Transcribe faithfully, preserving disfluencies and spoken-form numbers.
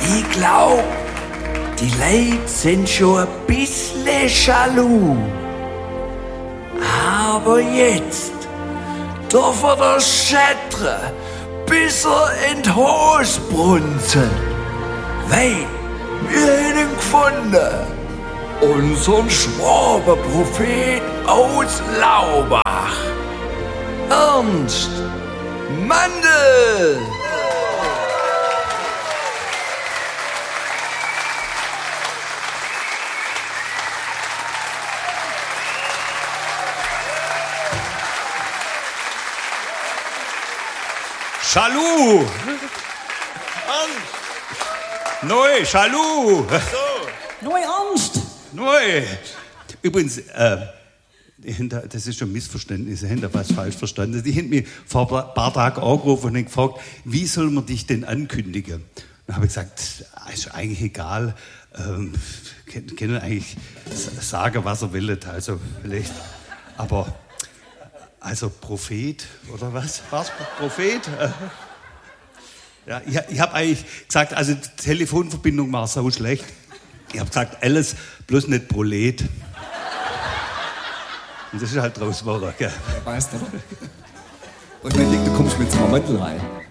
Ich glaub, die Leute sind schon ein bisschen jaloux. Aber jetzt darf er das schättere, bis er in die Hose brunzen. Weil wir haben ihn gefunden. Unseren Schwabenprophet aus Laubach. Ernst Mandl. Chalut! Neu, Chalut! So. Neu Ernst! Neu! Übrigens, äh, das ist schon ein Missverständnis, Sie haben da was falsch verstanden. Die haben mich vor ein paar Tagen angerufen und gefragt, wie soll man dich denn ankündigen? Dann habe ich gesagt, ist eigentlich egal, ähm, können eigentlich sagen, was er will, also vielleicht, aber... Also Prophet, oder was? Was? Prophet? Ja, ich, ich habe eigentlich gesagt, also die Telefonverbindung war so schlecht. Ich habe gesagt, alles, bloß nicht Prolet. Und das ist halt draus geworden, gell? Weißt du. Und ich denke, du kommst mit so einem Mantel rein.